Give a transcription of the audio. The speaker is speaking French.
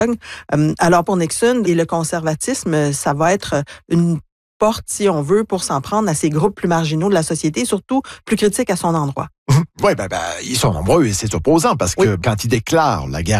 Alors pour Nixon et le conservatisme, ça va être une porte, si on veut, pour s'en prendre à ces groupes plus marginaux de la société, surtout plus critiques à son endroit. Oui, ils sont nombreux et c'est opposant parce que quand il déclare la guerre